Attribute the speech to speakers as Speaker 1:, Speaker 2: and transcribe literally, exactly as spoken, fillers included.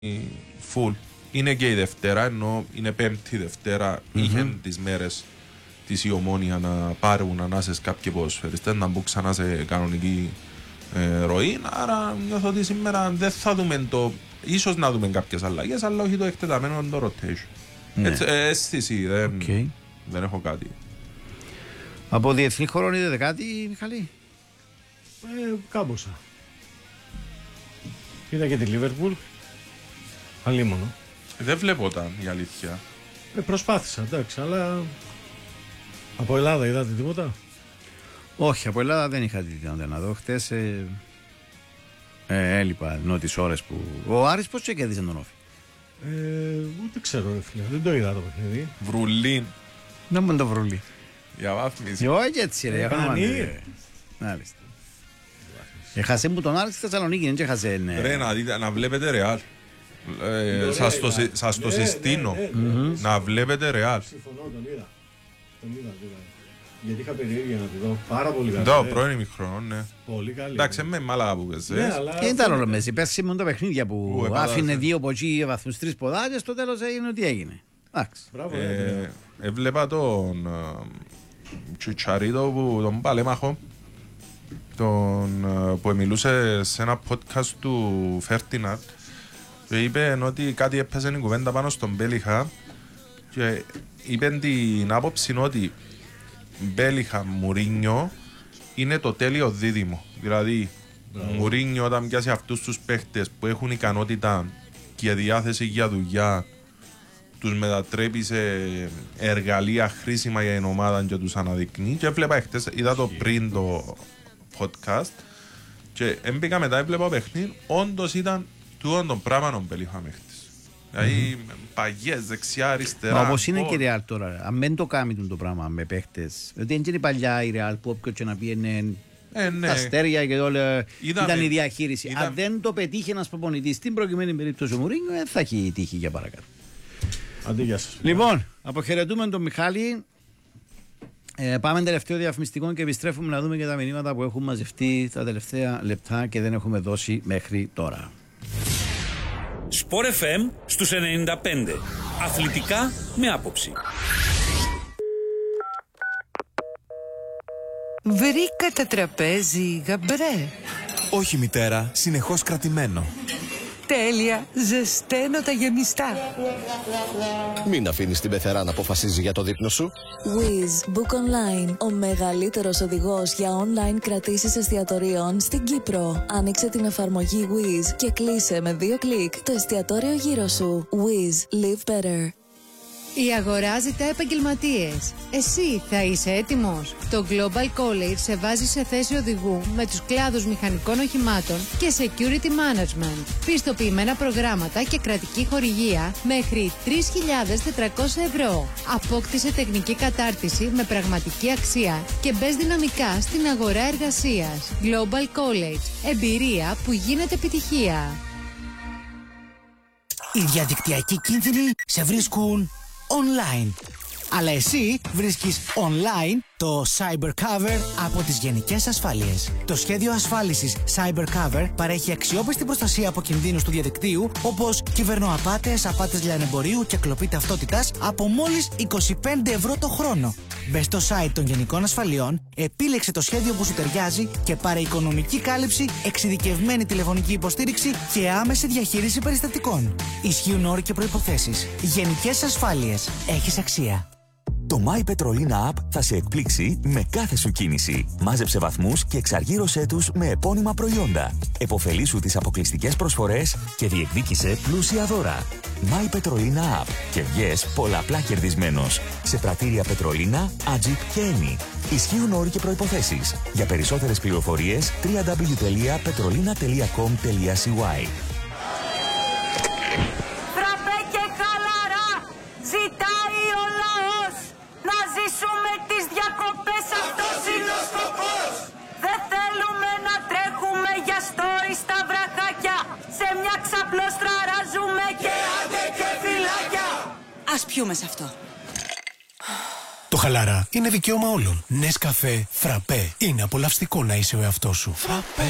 Speaker 1: full. Είναι και η Δευτέρα, ενώ είναι Πέμπτη Δευτέρα. Mm-hmm. Είχαν τις μέρες της η Ομόνια να πάρουν ανάσες κάποιοι ποδοσφαιριστές, να μπουν ξανά σε κανονική ε, ροή. Άρα νιώθω ότι σήμερα δεν θα δούμε το. Ίσως να δούμε κάποιες αλλαγές, αλλά όχι το εκτεταμένο το rotation. Ναι. Έτσι, ε, αίσθηση, δεν, okay. δεν έχω κάτι.
Speaker 2: Από διεθνή χώρο είδατε κάτι, Μιχαλή?
Speaker 3: Ε, κάμποσα. Είδα και τη Λίβερπουλ. Αλίμονο.
Speaker 1: Δεν βλέπονταν η αλήθεια.
Speaker 3: Ε, προσπάθησα, εντάξει, αλλά. Από Ελλάδα είδατε τίποτα?
Speaker 2: Όχι, από Ελλάδα δεν είχα τη δυνατότητα να δω. Χτες ε, ε, έλειπα ενώ τις ώρες που. Ο Άρης πώς και κέρδισε τον Όφη?
Speaker 3: Ε, ούτε ξέρω, ρε φίλε. Δεν το είδα το παιχνίδι.
Speaker 1: Βρουλίν.
Speaker 2: Να μου το βρουλί.
Speaker 1: Για βάθμιση.
Speaker 2: Όχι έτσι, ρε. Μάλιστα. Έχασε μου τον Άρη στη Θεσσαλονίκη, δεν έχασε.
Speaker 1: Ρε, να, δείτε, να βλέπετε Ρεάλ. Ε, σας το, σας το συστήνω.
Speaker 3: Ναι, ναι, ναι, ναι.
Speaker 1: Να βλέπετε Ρεάλ.
Speaker 3: Συμφωνώ, τον είδα. Τον είδα, είδα. Γιατί είχα περιέργεια να τη δω. Πάρα πολύ καλή.
Speaker 1: Το πρώην ημιχρονών, ναι.
Speaker 3: Πολύ καλή.
Speaker 1: Εντάξει, με μάλαγα που πες.
Speaker 2: Ναι, και ήταν όλο μέσα. Πέρσι ήμουν τα παιχνίδια που Ου, άφηνε δύο ποτσί βαθμούς, τρεις ποδάκες, στο τέλος έγινε ό,τι έγινε. Εντάξει.
Speaker 1: Ε, έβλεπα τον Τσιτσαρίτο, που, τον Παλέμαχο, τον, που μιλούσε σε ένα podcast του Φέρτινατ και είπε ότι κάτι έπαιζε η κουβέντα πάνω στον Μπέλιχα και είπε την άποψη ότι Μπέλιχα Μουρίνιο είναι το τέλειο δίδυμο. Δηλαδή Μπράβο. Μουρίνιο όταν πιάσει αυτούς τους παίχτες που έχουν ικανότητα και διάθεση για δουλειά, τους μετατρέπει σε εργαλεία χρήσιμα για την ομάδα και τους αναδεικνύει. Και έβλεπα χτες, είδα το πριν το podcast και έμπηκα μετά, έβλεπα παιχνίδι, όντως ήταν τούτον τον πράγμα τον Μπέλιχα μέχρι. Δηλαδή mm-hmm. παγιές, δεξιά, αριστερά.
Speaker 2: Μα όπως είναι και η Ρεάλ τώρα, αν δεν το κάνει το πράγμα με παίχτες, δηλαδή είναι και η παλιά η Ρεάλ που όποιος και να πήγαινε ε, ναι. τα αστέρια και όλα, ήταν, ήταν η διαχείριση. Ήταν... Αν δεν το πετύχει ένας προπονητής, στην προκειμένη περίπτωση ο Μουρίνιο, δεν θα έχει τύχη για παρακάτω.
Speaker 3: Αντί, γεια σας.
Speaker 2: Λοιπόν, αποχαιρετούμε τον Μιχάλη. Ε, πάμε τελευταίο διαφημιστικό και επιστρέφουμε να δούμε και τα μηνύματα που έχουν μαζευτεί τα τελευταία λεπτά και δεν έχουμε δώσει μέχρι τώρα.
Speaker 4: Σπορ εφ εμ στους ενενήντα πέντε. Αθλητικά με άποψη.
Speaker 5: Βρήκατε τραπέζι γαμπρέ?
Speaker 6: Όχι μητέρα, συνεχώς κρατημένο.
Speaker 5: Τέλεια, ζεσταίνω τα γεμιστά.
Speaker 7: Μην αφήνεις την πεθερά να αποφασίζει για το δείπνο σου.
Speaker 8: Wiz Book Online, ο μεγαλύτερος οδηγός για online κρατήσεις εστιατορίων στην Κύπρο. Άνοιξε την εφαρμογή Wiz και κλείσε με δύο κλικ το εστιατόριο γύρω σου. Wiz, live better.
Speaker 9: Η αγορά ζητά επαγγελματίες. Εσύ θα είσαι έτοιμος? Το Global College σε βάζει σε θέση οδηγού με τους κλάδους μηχανικών οχημάτων και Security Management. Πιστοποιημένα προγράμματα και κρατική χορηγία μέχρι τρεις χιλιάδες τετρακόσια ευρώ. Απόκτησε τεχνική κατάρτιση με πραγματική αξία και μπες δυναμικά στην αγορά εργασίας. Global College. Εμπειρία που γίνεται επιτυχία.
Speaker 10: Οι διαδικτυακοί κίνδυνοι σε βρίσκουν online. Αλλά εσύ βρίσκεις online το CyberCover από τις Γενικές Ασφάλειες. Το σχέδιο ασφάλισης CyberCover παρέχει αξιόπιστη προστασία από κινδύνους του διαδικτύου όπως κυβερνοαπάτες, απάτες λιανεμπορίου και κλοπή ταυτότητας από μόλις είκοσι πέντε ευρώ το χρόνο. Μπες στο site των Γενικών Ασφαλιών, επίλεξε το σχέδιο που σου ταιριάζει και πάρε οικονομική κάλυψη, εξειδικευμένη τηλεφωνική υποστήριξη και άμεση διαχείριση περιστατικών. Ισχύουν όροι και προϋποθέσεις. Γενικές Ασφάλειες. Έχεις αξία.
Speaker 11: Το My Petrolina App θα σε εκπλήξει με κάθε σου κίνηση. Μάζεψε βαθμούς και εξαργύρωσέ τους με επώνυμα προϊόντα. Εποφελήσου τις αποκλειστικές προσφορές και διεκδίκησε πλούσια δώρα. My Petrolina App και βγες πολλαπλά κερδισμένος. Σε πρατήρια Petrolina, Agip και Eni. Ισχύουν όροι και προϋποθέσεις. Για περισσότερες πληροφορίες double-u double-u double-u τελεία petrolina τελεία com τελεία c y.
Speaker 12: Φραπέ και χαλαρά ζητάει ο λαός. Να ζήσουμε τις διακοπές, αυτός είναι ο σκοπός. Δεν θέλουμε να τρέχουμε για στόρι στα βραχάκια. Σε μια ξαπλώστρα ράζουμε και άντε και φυλάκια.
Speaker 5: Ας πιούμε σε αυτό.
Speaker 13: Το χαλαρά είναι δικαίωμα όλων. Νεσκαφέ, φραπέ. Είναι απολαυστικό να είσαι ο εαυτός σου. Φραπέ.